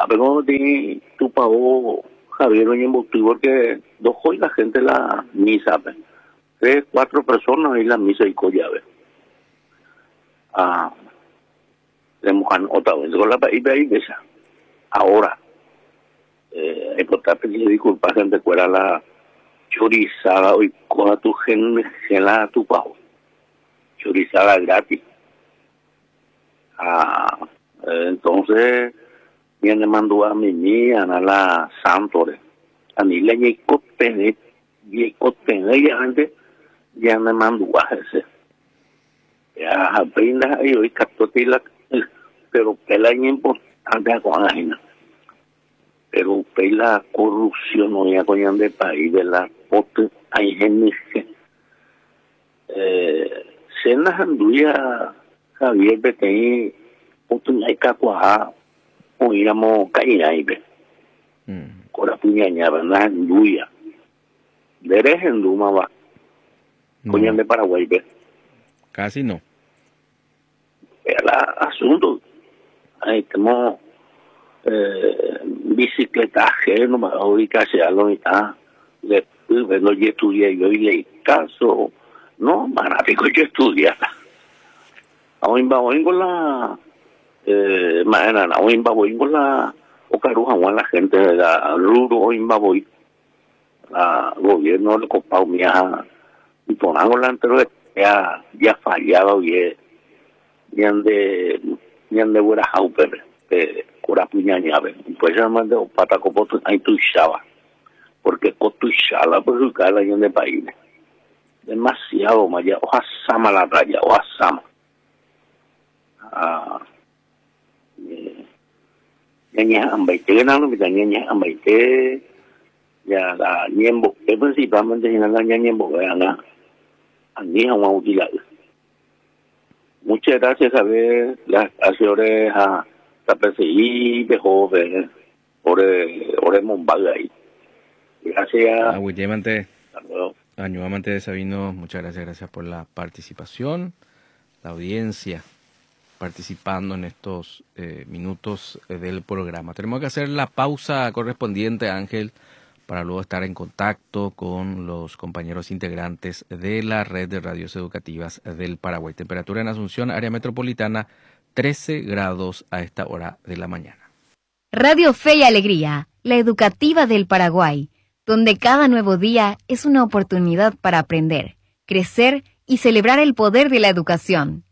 pero de tu pago Javier Oñembotu, porque dos hoy la gente la misa, 3, 4 personas y la misa y collave. Le mojan otra vez con la país de esa. Ahora, es importante que le disculpa gente fuera la chorizada hoy con tu gela tu pago. Chorizada gratis. Entonces, viene mandó a mi a la Santore. A mí le llegó tener, ya antes, ya me mandó a ese. Ya aprendas ahí hoy captotila, pero pela es importante con la gente. Pero pela corrupción no ya con de país de la pote hay gente se nas anduya Javier Betén otro hay cacuaja o íbamos caída ahí ve con la puñaña verdad anduya derecho en Duma va con de Paraguay ve casi no el asunto ahí tenemos bicicletaje no me voy casi a lo mitad le no yo estudié yo y le caso no maravilloso yo estudié aún va hoy con la mañana hoy va voy con la ocaruja con la gente de la ruro hoy va voy la gobierno le copao mía y ponamos la anterior ya fallado y de buena jauper cura puñaña pues ya me de pata copoto ahí tu chava porque cotuchala por su cara en el país demasiado más ya hoja sama la raya hoja sama ñaña ambaite ganando mi ñaña ambaite ya la ñembo principalmente en la ñembo gana ani a un utilidad. Muchas gracias a ver las acciones a la PCI de joven ore Mombaga ahí. Gracias. Nuevamente de Sabino, muchas gracias por la participación, la audiencia participando en estos minutos del programa. Tenemos que hacer la pausa correspondiente, Ángel, para luego estar en contacto con los compañeros integrantes de la red de radios educativas del Paraguay. Temperatura en Asunción, área metropolitana, 13 grados a esta hora de la mañana. Radio Fe y Alegría, la educativa del Paraguay, donde cada nuevo día es una oportunidad para aprender, crecer y celebrar el poder de la educación.